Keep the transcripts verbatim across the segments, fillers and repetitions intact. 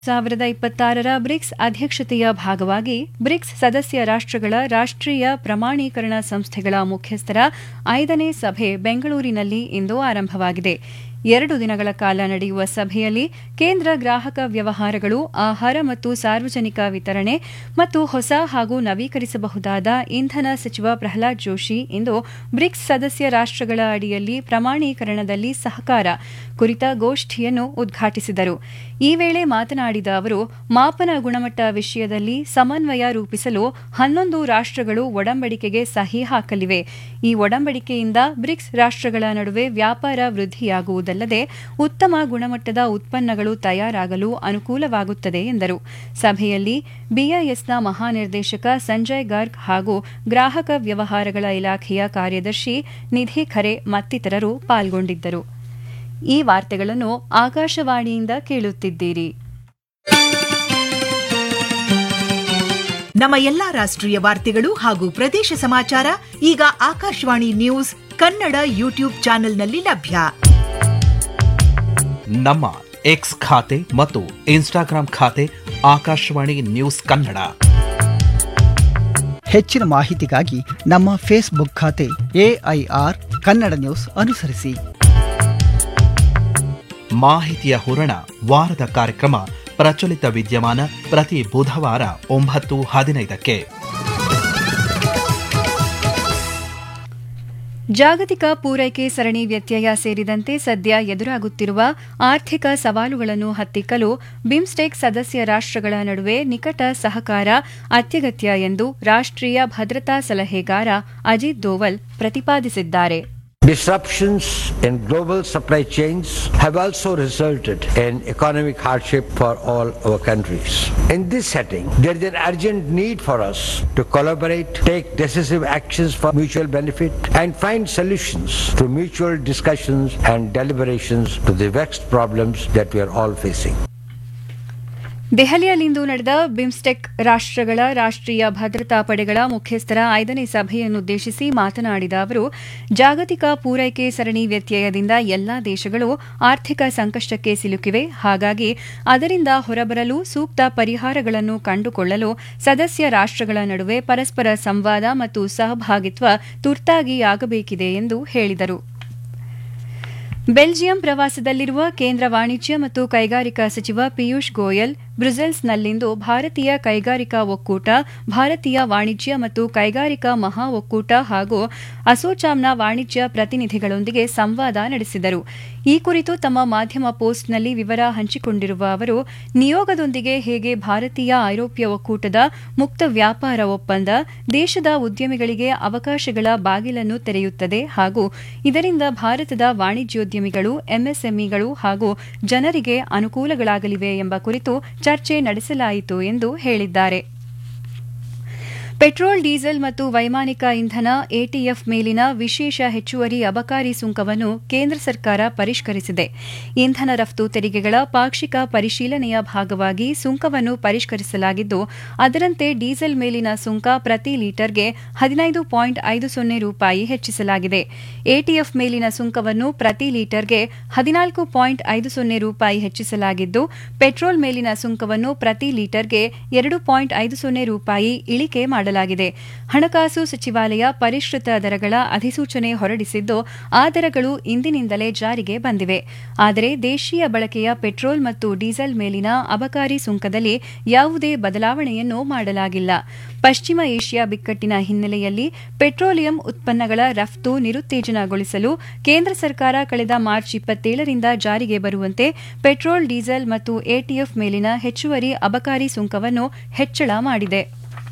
ಸಾವಿರದ ಇಪ್ಪತ್ತಾರರ ಬ್ರಿಕ್ಸ್ ಅಧ್ಯಕ್ಷತೆಯ ಭಾಗವಾಗಿ ಬ್ರಿಕ್ಸ್ ಸದಸ್ಯ ರಾಷ್ಟ್ರಗಳ ರಾಷ್ಟ್ರೀಯ ಪ್ರಮಾಣೀಕರಣ ಸಂಸ್ಥೆಗಳ ಮುಖ್ಯಸ್ಥರ ಐದನೇ ಸಭೆ ಬೆಂಗಳೂರಿನಲ್ಲಿ ಇಂದು ಆರಂಭವಾಗಿದೆ. ಎರಡು ದಿನಗಳ ಕಾಲ ನಡೆಯುವ ಸಭೆಯಲ್ಲಿ ಕೇಂದ್ರ ಗ್ರಾಹಕ ವ್ಯವಹಾರಗಳು, ಆಹಾರ ಮತ್ತು ಸಾರ್ವಜನಿಕ ವಿತರಣೆ ಮತ್ತು ಹೊಸ ಹಾಗೂ ನವೀಕರಿಸಬಹುದಾದ ಇಂಧನ ಸಚಿವ ಪ್ರಹ್ಲಾದ್ ಜೋಶಿ ಇಂದು ಬ್ರಿಕ್ಸ್ ಸದಸ್ಯ ರಾಷ್ಟ್ರಗಳ ಅಡಿಯಲ್ಲಿ ಪ್ರಮಾಣೀಕರಣದಲ್ಲಿ ಸಹಕಾರ ಕುರಿತ ಗೋಷ್ಠಿಯನ್ನು ಉದ್ಘಾಟಿಸಿದರು. ಈ ವೇಳೆ ಮಾತನಾಡಿದ ಅವರು, ಮಾಪನ ಗುಣಮಟ್ಟ ವಿಷಯದಲ್ಲಿ ಸಮನ್ವಯ ರೂಪಿಸಲು ಹನ್ನೊಂದು ರಾಷ್ಟ್ರಗಳು ಒಡಂಬಡಿಕೆಗೆ ಸಹಿ ಹಾಕಲಿವೆ. ಈ ಒಡಂಬಡಿಕೆಯಿಂದ ಬ್ರಿಕ್ಸ್ ರಾಷ್ಟ್ರಗಳ ನಡುವೆ ವ್ಯಾಪಾರ ವೃದ್ಧಿಯಾಗುವುದಲ್ಲದೆ ಉತ್ತಮ ಗುಣಮಟ್ಟದ ಉತ್ಪನ್ನಗಳು ತಯಾರಾಗಲು ಅನುಕೂಲವಾಗುತ್ತದೆ ಎಂದರು. ಸಭೆಯಲ್ಲಿ ಬಿಐಎಸ್ನ ಮಹಾನಿರ್ದೇಶಕ ಸಂಜಯ್ ಗರ್ಗ್ ಹಾಗೂ ಗ್ರಾಹಕ ವ್ಯವಹಾರಗಳ ಇಲಾಖೆಯ ಕಾರ್ಯದರ್ಶಿ ನಿಧಿ ಖರೆ ಮತ್ತಿತರರು ಪಾಲ್ಗೊಂಡಿದ್ದರು. ಈ ವಾರ್ತೆಗಳನ್ನು ಆಕಾಶವಾಣಿಯಿಂದ ಕೇಳುತ್ತಿದ್ದೀರಿ. ನಮ್ಮ ಎಲ್ಲಾ ರಾಷ್ಟ್ರೀಯ ವಾರ್ತೆಗಳು ಹಾಗೂ ಪ್ರದೇಶ ಸಮಾಚಾರ ಈಗ ಆಕಾಶವಾಣಿ ನ್ಯೂಸ್ ಕನ್ನಡ ಯೂಟ್ಯೂಬ್ ಚಾನೆಲ್ನಲ್ಲಿ ಲಭ್ಯ. ನಮ್ಮ ಎಕ್ಸ್ ಖಾತೆ ಮತ್ತು ಇನ್ಸ್ಟಾಗ್ರಾಂ ಖಾತೆ ಆಕಾಶವಾಣಿ ನ್ಯೂಸ್ ಕನ್ನಡ. ಹೆಚ್ಚಿನ ಮಾಹಿತಿಗಾಗಿ ನಮ್ಮ ಫೇಸ್ಬುಕ್ ಖಾತೆ ಎಐಆರ್ ಕನ್ನಡ ನ್ಯೂಸ್ ಅನುಸರಿಸಿ. ಮಾಹಿತಿಯ ಹೂರಣ ವಾರದ ಕಾರ್ಯಕ್ರಮ ಪ್ರಚಲಿತ ವಿದ್ಯಮಾನ ಪ್ರತಿ ಬುಧವಾರ ಒಂಬತ್ತು ಹದಿನೈದಕ್ಕೆ. ಜಾಗತಿಕ ಪೂರೈಕೆ ಸರಣಿ ವ್ಯತ್ಯಯ ಸೇರಿದಂತೆ ಸದ್ಯ ಎದುರಾಗುತ್ತಿರುವ ಆರ್ಥಿಕ ಸವಾಲುಗಳನ್ನು ಹತ್ತಿಕ್ಕಲು ಬಿಮ್ಸ್ಟೆಕ್ ಸದಸ್ಯ ರಾಷ್ಟ್ರಗಳ ನಡುವೆ ನಿಕಟ ಸಹಕಾರ ಅತ್ಯಗತ್ಯ ಎಂದು ರಾಷ್ಟ್ರೀಯ ಭದ್ರತಾ ಸಲಹೆಗಾರ ಅಜಿತ್ ದೋವಲ್ ಪ್ರತಿಪಾದಿಸಿದ್ದಾರೆ. Disruptions in global supply chains have also resulted in economic hardship for all our countries. In this setting, there is an urgent need for us to collaborate, take decisive actions for mutual benefit, and find solutions to mutual discussions and deliberations to the vexed problems that we are all facing. ದೆಹಲಿಯಲ್ಲಿಂದು ನಡೆದ BIMSTEC ರಾಷ್ಟ್ರಗಳ ರಾಷ್ಟ್ರೀಯ ಭದ್ರತಾ ಪಡೆಗಳ ಮುಖ್ಯಸ್ಥರ ಐದನೇ ಸಭೆಯನ್ನುದ್ದೇಶಿಸಿ ಮಾತನಾಡಿದ ಅವರು, ಜಾಗತಿಕ ಪೂರೈಕೆ ಸರಣಿ ವ್ಯತ್ಯಯದಿಂದ ಎಲ್ಲಾ ದೇಶಗಳು ಆರ್ಥಿಕ ಸಂಕಷ್ಟಕ್ಕೆ ಸಿಲುಕಿವೆ. ಹಾಗಾಗಿ ಅದರಿಂದ ಹೊರಬರಲು ಸೂಕ್ತ ಪರಿಹಾರಗಳನ್ನು ಕಂಡುಕೊಳ್ಳಲು ಸದಸ್ಯ ರಾಷ್ಟ್ರಗಳ ನಡುವೆ ಪರಸ್ಪರ ಸಂವಾದ ಮತ್ತು ಸಹಭಾಗಿತ್ವ ತುರ್ತಾಗಿ ಆಗಬೇಕಿದೆ ಎಂದು ಹೇಳಿದರು. ಬೆಲ್ಜಿಯಂ ಪ್ರವಾಸದಲ್ಲಿರುವ ಕೇಂದ್ರ ವಾಣಿಜ್ಯ ಮತ್ತು ಕೈಗಾರಿಕಾ ಸಚಿವ ಪಿಯೂಷ್ ಗೋಯಲ್ ಬ್ರುಸೆಲ್ಸ್ನಲ್ಲಿಂದು ಭಾರತೀಯ ಕೈಗಾರಿಕಾ ಒಕ್ಕೂಟ, ಭಾರತೀಯ ವಾಣಿಜ್ಯ ಮತ್ತು ಕೈಗಾರಿಕಾ ಮಹಾ ಒಕ್ಕೂಟ ಹಾಗೂ ಅಸೋಚಾಮ್ನ ವಾಣಿಜ್ಯ ಪ್ರತಿನಿಧಿಗಳೊಂದಿಗೆ ಸಂವಾದ ನಡೆಸಿದರು. ಈ ಕುರಿತು ತಮ್ಮ ಮಾಧ್ಯಮ ಪೋಸ್ಟ್ನಲ್ಲಿ ವಿವರ ಹಂಚಿಕೊಂಡಿರುವ ಅವರು, ನಿಯೋಗದೊಂದಿಗೆ ಹೇಗೆ ಭಾರತೀಯ ಐರೋಪ್ಯ ಒಕ್ಕೂಟದ ಮುಕ್ತ ವ್ಯಾಪಾರ ಒಪ್ಪಂದ ದೇಶದ ಉದ್ಯಮಿಗಳಿಗೆ ಅವಕಾಶಗಳ ಬಾಗಿಲನ್ನು ತೆರೆಯುತ್ತದೆ ಹಾಗೂ ಇದರಿಂದ ಭಾರತದ ವಾಣಿಜ್ಯೋದ್ಯಮಿಗಳು, ಎಂಎಸ್ಎಂಇಗಳು ಹಾಗೂ ಜನರಿಗೆ ಅನುಕೂಲಗಳಾಗಲಿವೆ ಎಂಬ ಕುರಿತು ಚರ್ಚೆ ನಡೆಸಲಾಯಿತು ಎಂದು ಹೇಳಿದ್ದಾರೆ. ಪೆಟ್ರೋಲ್, ಡೀಸೆಲ್ ಮತ್ತು ವೈಮಾನಿಕ ಇಂಧನ ಎಟಿಎಫ್ ಮೇಲಿನ ವಿಶೇಷ ಹೆಚ್ಚುವರಿ ಅಬಕಾರಿ ಸುಂಕವನ್ನು ಕೇಂದ್ರ ಸರ್ಕಾರ ಪರಿಷ್ಕರಿಸಿದೆ. ಇಂಧನ ರಫ್ತು ತೆರಿಗೆಗಳ ಪಾಕ್ಷಿಕ ಪರಿಶೀಲನೆಯ ಭಾಗವಾಗಿ ಸುಂಕವನ್ನು ಪರಿಷ್ಕರಿಸಲಾಗಿದ್ದು, ಅದರಂತೆ ಡೀಸೆಲ್ ಮೇಲಿನ ಸುಂಕ ಪ್ರತಿ ಲೀಟರ್ಗೆ ಹದಿನೈದು ಪಾಯಿಂಟ್ ಐದು ಸೊನ್ನೆ ರೂಪಾಯಿ ಹೆಚ್ಚಿಸಲಾಗಿದೆ. ಎಟಿಎಫ್ ಮೇಲಿನ ಸುಂಕವನ್ನು ಪ್ರತಿ ಲೀಟರ್ಗೆ ಹದಿನಾಲ್ಕು ಪಾಯಿಂಟ್ ಐದು ಸೊನ್ನೆ ರೂಪಾಯಿ ಹೆಚ್ಚಿಸಲಾಗಿದ್ದು, ಪೆಟ್ರೋಲ್ ಮೇಲಿನ ಸುಂಕವನ್ನು ಪ್ರತಿ ಲೀಟರ್ಗೆ ಎರಡು ಪಾಯಿಂಟ್ ಐದು ಸೊನ್ನೆ ರೂಪಾಯಿ ಇಳಿಕೆ ಮಾಡಲಾಗಿದೆ. ಹಣಕಾಸು ಸಚಿವಾಲಯ ಪರಿಷ್ಕೃತ ದರಗಳ ಅಧಿಸೂಚನೆ ಹೊರಡಿಸಿದ್ದು, ಆ ದರಗಳು ಇಂದಿನಿಂದಲೇ ಜಾರಿಗೆ ಬಂದಿವೆ. ಆದರೆ ದೇಶೀಯ ಬಳಕೆಯ ಪೆಟ್ರೋಲ್ ಮತ್ತು ಡೀಸೆಲ್ ಮೇಲಿನ ಅಬಕಾರಿ ಸುಂಕದಲ್ಲಿ ಯಾವುದೇ ಬದಲಾವಣೆಯನ್ನು ಮಾಡಲಾಗಿಲ್ಲ. ಪಶ್ಚಿಮ ಏಷ್ಯಾ ಬಿಕ್ಕಟ್ಟಿನ ಹಿನ್ನೆಲೆಯಲ್ಲಿ ಪೆಟ್ರೋಲಿಯಂ ಉತ್ಪನ್ನಗಳ ರಫ್ತು ನಿರುತ್ತೇಜನಗೊಳಿಸಲು ಕೇಂದ್ರ ಸರ್ಕಾರ ಕಳೆದ ಮಾರ್ಚ್ ಇಪ್ಪತ್ತೇಳರಿಂದ ಜಾರಿಗೆ ಬರುವಂತೆ ಪೆಟ್ರೋಲ್, ಡೀಸೆಲ್ ಮತ್ತು ಎಟಿಎಫ್ ಮೇಲಿನ ಹೆಚ್ಚುವರಿ ಅಬಕಾರಿ ಸುಂಕವನ್ನು ಹೆಚ್ಚಳ ಮಾಡಿದೆ.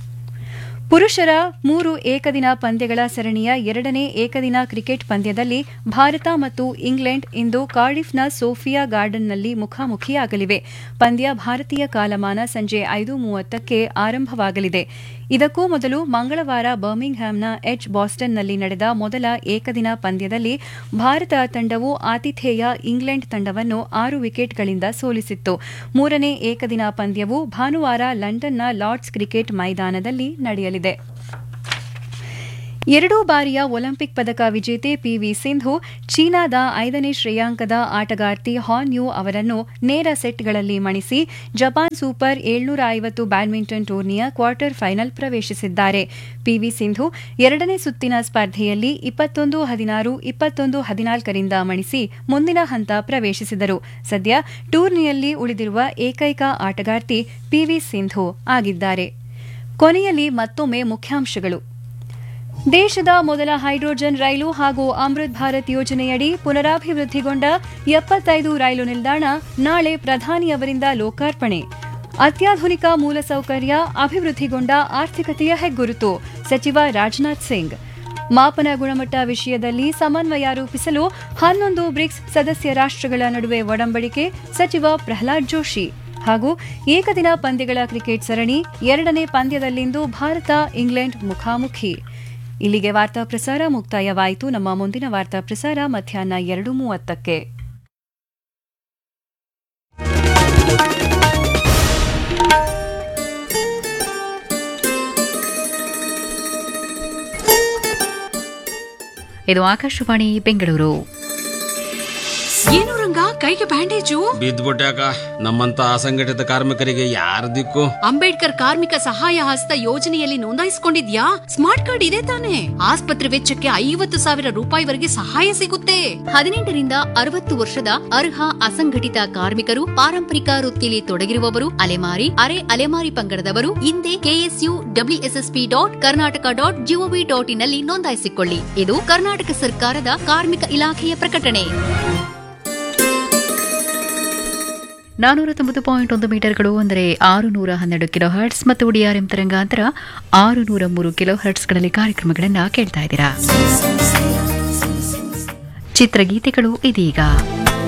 ಪುರುಷರ ಮೂರು ಏಕದಿನ ಪಂದ್ಯಗಳ ಸರಣಿಯ ಎರಡನೇ ಏಕದಿನ ಕ್ರಿಕೆಟ್ ಪಂದ್ಯದಲ್ಲಿ ಭಾರತ ಮತ್ತು ಇಂಗ್ಲೆಂಡ್ ಇಂದು ಕಾರ್ಡಿಫ್ನ ಸೋಫಿಯಾ ಗಾರ್ಡನ್ನಲ್ಲಿ ಮುಖಾಮುಖಿಯಾಗಲಿವೆ. ಪಂದ್ಯ ಭಾರತೀಯ ಕಾಲಮಾನ ಸಂಜೆ ಐದು ಮೂವತ್ತಕ್ಕೆ ಆರಂಭವಾಗಲಿದೆ. ಇದಕ್ಕೂ ಮೊದಲು ಮಂಗಳವಾರ ಬರ್ಮಿಂಗ್ಹ್ಯಾಮ್ನ ಎಚ್ ಬಾಸ್ಟನ್ನಲ್ಲಿ ನಡೆದ ಮೊದಲ ಏಕದಿನ ಪಂದ್ಯದಲ್ಲಿ ಭಾರತ ತಂಡವು ಆತಿಥೇಯ ಇಂಗ್ಲೆಂಡ್ ತಂಡವನ್ನು ಆರು ವಿಕೆಟ್ಗಳಿಂದ ಸೋಲಿಸಿತ್ತು. ಮೂರನೇ ಏಕದಿನ ಪಂದ್ಯವು ಭಾನುವಾರ ಲಂಡನ್ನ ಲಾರ್ಡ್ಸ್ ಕ್ರಿಕೆಟ್ ಮೈದಾನದಲ್ಲಿ ನಡೆಯಲಿದೆ. ಎರಡೂ ಬಾರಿಯ ಒಲಿಂಪಿಕ್ ಪದಕ ವಿಜೇತೆ ಪಿವಿ ಸಿಂಧು ಚೀನಾದ ಐದನೇ ಶ್ರೇಯಾಂಕದ ಆಟಗಾರ್ತಿ ಹಾನ್ ಯು ಅವರನ್ನು ನೇರ ಸೆಟ್ಗಳಲ್ಲಿ ಮಣಿಸಿ ಜಪಾನ್ ಸೂಪರ್ ಏಳ್ನೂರ ಐವತ್ತು ಬ್ಯಾಡ್ಮಿಂಟನ್ ಟೂರ್ನಿಯ ಕ್ವಾರ್ಟರ್ ಫೈನಲ್ ಪ್ರವೇಶಿಸಿದ್ದಾರೆ. ಪಿವಿ ಸಿಂಧು ಎರಡನೇ ಸುತ್ತಿನ ಸ್ಪರ್ಧೆಯಲ್ಲಿ ಇಪ್ಪತ್ತೊಂದು ಹದಿನಾರು ಇಪ್ಪತ್ತೊಂದು ಹದಿನಾಲ್ಕರಿಂದ ಮಣಿಸಿ ಮುಂದಿನ ಹಂತ ಪ್ರವೇಶಿಸಿದರು. ಸದ್ಯ ಟೂರ್ನಿಯಲ್ಲಿ ಉಳಿದಿರುವ ಏಕೈಕ ಆಟಗಾರ್ತಿ ಪಿವಿ ಸಿಂಧು ಆಗಿದ್ದಾರೆ. ಕೊನೆಯಲ್ಲಿ ಮತ್ತೊಮ್ಮೆ ಮುಖ್ಯಾಂಶಗಳು. ದೇಶದ ಮೊದಲ ಹೈಡ್ರೋಜನ್ ರೈಲು ಹಾಗೂ ಅಮೃತ್ ಭಾರತ್ ಯೋಜನೆಯಡಿ ಪುನರಾಭಿವೃದ್ಧಿಗೊಂಡ ಎಪ್ಪತ್ತೈದು ರೈಲು ನಿಲ್ದಾಣ ನಾಳೆ ಪ್ರಧಾನಿಯವರಿಂದ ಲೋಕಾರ್ಪಣೆ. ಅತ್ಯಾಧುನಿಕ ಮೂಲಸೌಕರ್ಯ ಅಭಿವೃದ್ಧಿಗೊಂಡ ಆರ್ಥಿಕತೆಯ ಹೆಗ್ಗುರುತು ಸಚಿವ ರಾಜನಾಥ್ ಸಿಂಗ್. ಮಾಪನ ಗುಣಮಟ್ಟ ವಿಷಯದಲ್ಲಿ ಸಮನ್ವಯ ರೂಪಿಸಲು ಹನ್ನೊಂದು ಬ್ರಿಕ್ಸ್ ಸದಸ್ಯ ರಾಷ್ಟ್ರಗಳ ನಡುವೆ ಒಡಂಬಡಿಕೆ ಸಚಿವ ಪ್ರಹ್ಲಾದ್ ಜೋಶಿ. ಹಾಗೂ ಏಕದಿನ ಪಂದ್ಯಗಳ ಕ್ರಿಕೆಟ್ ಸರಣಿ ಎರಡನೇ ಪಂದ್ಯದಲ್ಲಿಂದು ಭಾರತ ಇಂಗ್ಲೆಂಡ್ ಮುಖಾಮುಖಿ. ಇಲ್ಲಿಗೆ ವಾರ್ತಾ ಪ್ರಸಾರ ಮುಕ್ತಾಯವಾಯಿತು. ನಮ್ಮ ಮುಂದಿನ ವಾರ್ತಾ ಪ್ರಸಾರ ಮಧ್ಯಾಹ್ನ ಎರಡು ಮೂವತ್ತಕ್ಕೆ. ಇದು ಆಕಾಶವಾಣಿ ಬೆಂಗಳೂರು. ಏನು ರಂಗ ಕೈಗೆ ಬ್ಯಾಂಡೇಜು? ಬಿದ್ದ್ಬಿಟ್ಯಾಕ ನಮ್ಮಂತ ಅಸಂಘಟಿತ ಕಾರ್ಮಿಕರಿಗೆ ಯಾರ ದಿಕ್ಕು? ಅಂಬೇಡ್ಕರ್ ಕಾರ್ಮಿಕ ಸಹಾಯ ಹಸ್ತ ಯೋಜನೆಯಲ್ಲಿ ನೋಂದಾಯಿಸಿಕೊಂಡಿದ್ಯಾ? ಸ್ಮಾರ್ಟ್ ಕಾರ್ಡ್ ಇದೆ ತಾನೆ? ಆಸ್ಪತ್ರೆ ವೆಚ್ಚಕ್ಕೆ ಐವತ್ತು ಸಾವಿರ ರೂಪಾಯಿವರೆಗೆ ಸಹಾಯ ಸಿಗುತ್ತೆ. ಹದಿನೆಂಟರಿಂದ ಅರವತ್ತು ವರ್ಷದ ಅರ್ಹ ಅಸಂಘಟಿತ ಕಾರ್ಮಿಕರು, ಪಾರಂಪರಿಕ ವೃತ್ತಿಯಲ್ಲಿ ತೊಡಗಿರುವವರು, ಅಲೆಮಾರಿ ಅರೆ ಅಲೆಮಾರಿ ಪಂಗಡದವರು ಹಿಂದೆ KSU WSSP dot Karnataka dot gov dot in ನಲ್ಲಿ ನೋಂದಾಯಿಸಿಕೊಳ್ಳಿ. ಇದು ಕರ್ನಾಟಕ ಸರ್ಕಾರದ ಕಾರ್ಮಿಕ ಇಲಾಖೆಯ ಪ್ರಕಟಣೆ. ನಾನೂರ ತೊಂಬತ್ತು ಪಾಯಿಂಟ್ ಒಂದು ಮೀಟರ್ಗಳು ಅಂದರೆ ಆರು ನೂರ ಹನ್ನೆರಡು ಕಿಲೋ ಹರ್ಟ್ಸ್ ಮತ್ತು ಡಿಆರ್ಎಂ ತರಂಗಾಂತರ ಆರು ನೂರ ಮೂರು ಕಿಲೋ ಹರ್ಟ್ಸ್ಗಳಲ್ಲಿ ಕಾರ್ಯಕ್ರಮಗಳನ್ನು ಕೇಳ್ತಾ ಇದ್ದೀರಾ. ಚಿತ್ರಗೀತೆಗಳು ಇದೀಗ.